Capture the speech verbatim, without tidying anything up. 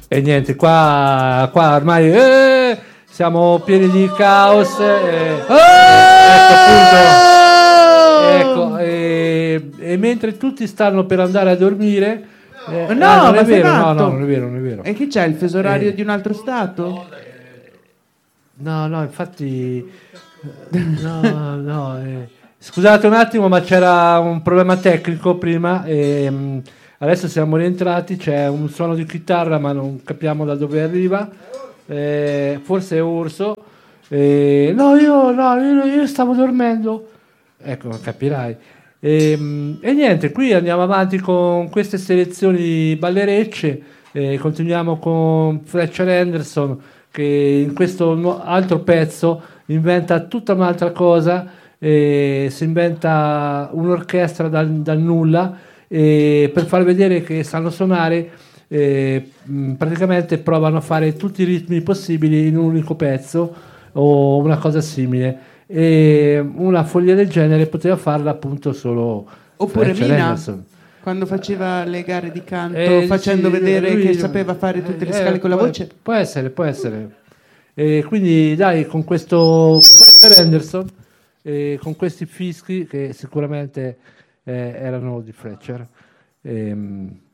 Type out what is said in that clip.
E niente, qua, qua ormai eh, siamo pieni di caos. E, oh! ecco, appunto, ecco, e, e mentre tutti stanno per andare a dormire, eh, no, ah, non ma è vero, no, fatto? no, non è vero, non è vero. E chi c'è, il fesorario Eh. di un altro stato? No, no, infatti, no, no. Eh. Scusate un attimo, ma c'era un problema tecnico prima. E, mh, adesso siamo rientrati. C'è un suono di chitarra, ma non capiamo da dove arriva. Eh, forse è Urso. Eh, no, io, no, io, io stavo dormendo. Ecco, capirai. E, mh, e niente, qui andiamo avanti con queste selezioni ballerecce. Eh, continuiamo con Fletcher Henderson, che in questo nu- altro pezzo inventa tutta un'altra cosa, eh, si inventa un'orchestra dal, dal nulla, eh, per far vedere che sanno suonare. Eh, mh, praticamente provano a fare tutti i ritmi possibili in un unico pezzo o una cosa simile, e una follia del genere poteva farla appunto solo Oppure Fletcher Mina, Henderson. quando faceva le gare di canto, Eh, facendo sì, vedere lui- che sapeva fare tutte le eh, scale con la può- voce. Può essere, può essere. E quindi dai, con questo Fletcher Henderson, e con questi fischi che sicuramente eh, erano di Fletcher. Ehm,